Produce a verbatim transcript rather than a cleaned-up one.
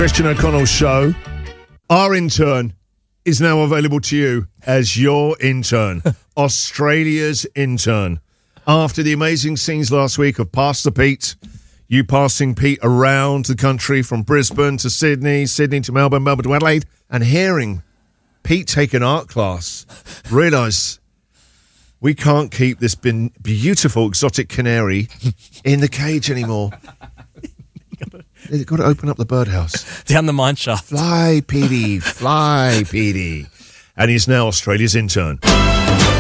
Christian O'Connell Show. Our intern is now available to you as your intern, Australia's intern. After the amazing scenes last week of Pastor Pete, you passing Pete around the country from Brisbane to Sydney, Sydney to Melbourne, Melbourne to Adelaide, and hearing Pete take an art class, realise we can't keep this bin- beautiful exotic canary in the cage anymore. They've got to open up the birdhouse. Down the mine shaft. Fly, Petey, fly, Petey. And he's now Australia's intern.